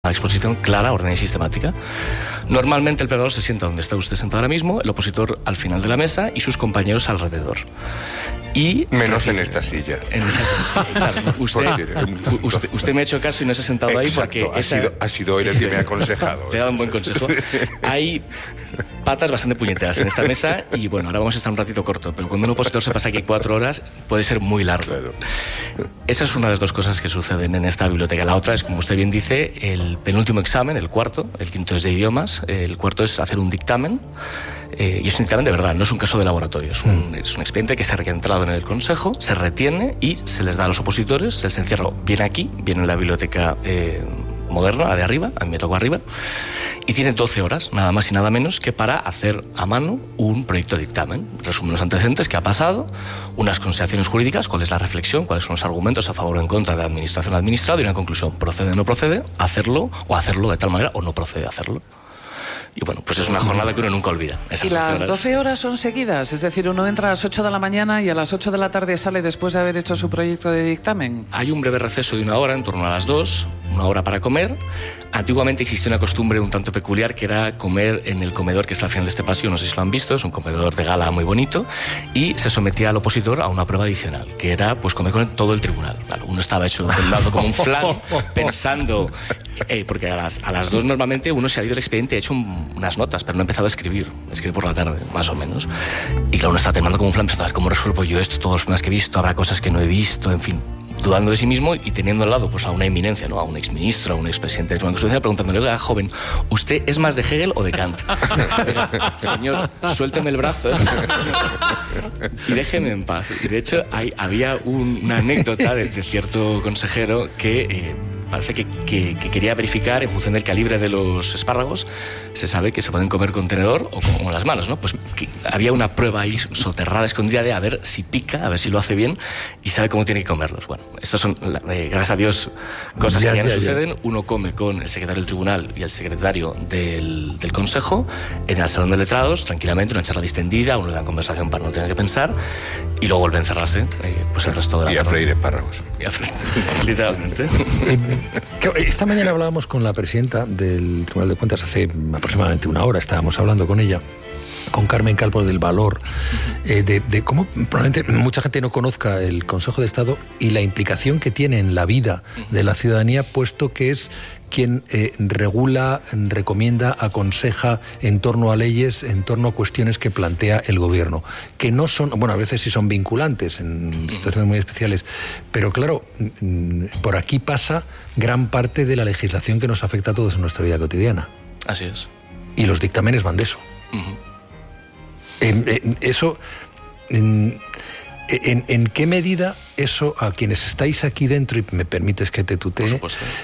exposición clara, ordenada y sistemática. Normalmente el peleador se sienta donde está usted sentado ahora mismo, el opositor al final de la mesa y sus compañeros alrededor. Y menos en esta silla. Claro, usted me ha hecho caso y no se ha sentado ahí porque ha sido él el que me ha aconsejado. Te ha dado un buen consejo. Hay patas bastante puñeteras en esta mesa y bueno, ahora vamos a estar un ratito corto, pero cuando un opositor se pasa aquí 4 horas puede ser muy largo. Claro. Esa es una de las dos cosas que suceden en esta biblioteca. La otra es, como usted bien dice, el penúltimo examen, el cuarto, el quinto es de idiomas, el cuarto es hacer un dictamen. Y es un dictamen de verdad, no es un caso de laboratorio, es un expediente que se ha entrado en el Consejo, se retiene y se les da a los opositores, se les encierra bien aquí, bien en la biblioteca moderna, la de arriba, a mí me tocó arriba, y tiene 12 horas, nada más y nada menos, que para hacer a mano un proyecto de dictamen. Resumen los antecedentes, qué ha pasado, unas consideraciones jurídicas, cuál es la reflexión, cuáles son los argumentos a favor o en contra de la administración al administrado y una conclusión, procede o no procede, hacerlo o hacerlo de tal manera o no procede a hacerlo. Y bueno, pues es una jornada que uno nunca olvida. ¿Y las 12 horas son seguidas? Es decir, uno entra a las 8 de la mañana y a las 8 de la tarde sale después de haber hecho su proyecto de dictamen. Hay un breve receso de 1 hora, en torno a las 2, 1 hora para comer. Antiguamente existía una costumbre un tanto peculiar que era comer en el comedor que está al final de este pasillo, no sé si lo han visto, es un comedor de gala muy bonito, y se sometía al opositor a una prueba adicional, que era pues comer con todo el tribunal. Claro, uno estaba hecho de un lado como un flan, pensando, porque a las 2 normalmente uno se ha ido al expediente y ha hecho unas notas, pero no ha empezado a escribir por la tarde, más o menos. Y claro, uno está terminando como un flan pensando, a ver, ¿cómo resuelvo yo esto? Todos los problemas que he visto, habrá cosas que no he visto, en fin, dudando de sí mismo y teniendo al lado pues, a una eminencia, ¿no? A un exministro, a un expresidente de la Constitución, preguntándole, oiga, joven, ¿usted es más de Hegel o de Kant? Señor, suélteme el brazo y déjeme en paz. Y de hecho había una anécdota de cierto consejero que parece que quería verificar en función del calibre de los espárragos, se sabe que se pueden comer con tenedor o con las manos, ¿no? Pues había una prueba ahí soterrada, escondida, de a ver si pica, a ver si lo hace bien y sabe cómo tiene que comerlos. Bueno, estas son, gracias a Dios, cosas que ya no suceden. Uno come con el secretario del tribunal y el secretario del Consejo en el salón de letrados, tranquilamente, una charla distendida, uno le da conversación para no tener que pensar y luego vuelve a encerrarse pues el resto de la tarde. Y a freír espárragos. Literalmente. Esta mañana hablábamos con la presidenta del Tribunal de Cuentas hace aproximadamente 1 hora, estábamos hablando con ella, con Carmen Calvo, del valor de cómo probablemente mucha gente no conozca el Consejo de Estado y la implicación que tiene en la vida de la ciudadanía, puesto que es quien regula, recomienda, aconseja en torno a leyes, en torno a cuestiones que plantea el gobierno, que no son, bueno, a veces sí son vinculantes en situaciones muy especiales, pero claro, por aquí pasa gran parte de la legislación que nos afecta a todos en nuestra vida cotidiana. Así es. Y los dictámenes van de eso. Eso... ¿En qué medida eso, a quienes estáis aquí dentro, y me permites que te tutee,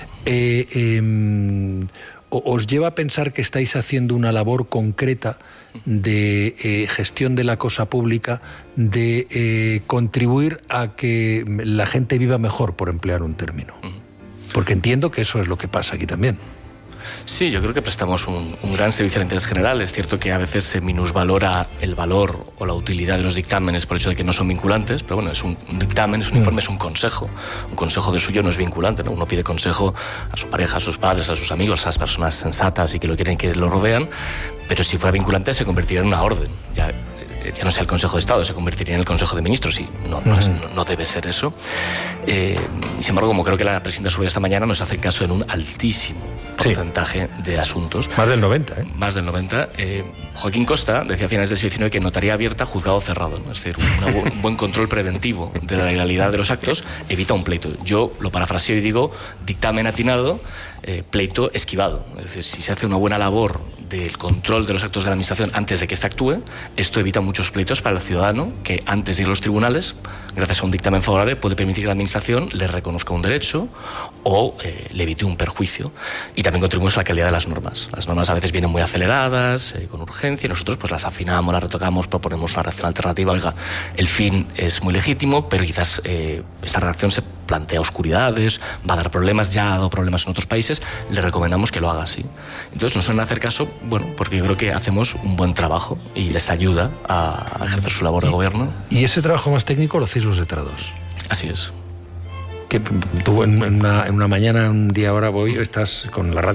os lleva a pensar que estáis haciendo una labor concreta de gestión de la cosa pública, de contribuir a que la gente viva mejor, por emplear un término? Porque entiendo que eso es lo que pasa aquí también. Sí, yo creo que prestamos un gran servicio al interés general. Es cierto que a veces se minusvalora el valor o la utilidad de los dictámenes por el hecho de que no son vinculantes, pero bueno, es un dictamen, es un informe, es un consejo. Un consejo de suyo no es vinculante, ¿no? Uno pide consejo a su pareja, a sus padres, a sus amigos, a las personas sensatas y que lo quieren, que lo rodean, pero si fuera vinculante se convertiría en una orden. Ya no sea el Consejo de Estado, se convertiría en el Consejo de Ministros y no debe ser eso. Y sin embargo, como creo que la presidenta Soria esta mañana nos hace caso en un altísimo porcentaje de asuntos. Más del 90, ¿eh? Más del 90. Joaquín Costa decía a finales del siglo XIX que notaría abierta, juzgado cerrado, ¿no? Es decir, un buen control preventivo de la legalidad de los actos evita un pleito. Yo lo parafraseo y digo dictamen atinado, pleito esquivado. Es decir, si se hace una buena labor del control de los actos de la administración antes de que éste actúe, esto evita muchos pleitos para el ciudadano que antes de ir a los tribunales, gracias a un dictamen favorable, puede permitir que la administración le reconozca un derecho o le evite un perjuicio. Y también contribuimos a la calidad de las normas. Las normas a veces vienen muy aceleradas, con urgencia, y nosotros pues las afinamos, las retocamos, proponemos una redacción alternativa. Oiga, el fin es muy legítimo, pero quizás esta redacción se plantea oscuridades, va a dar problemas, ya ha dado problemas en otros países, le recomendamos que lo haga así. Entonces nos suelen hacer caso, bueno, porque yo creo que hacemos un buen trabajo y les ayuda a ejercer su labor de gobierno. ¿Y ese trabajo más técnico lo hacéis los letrados? Así es. que tú en una mañana, un día ahora estás con la radio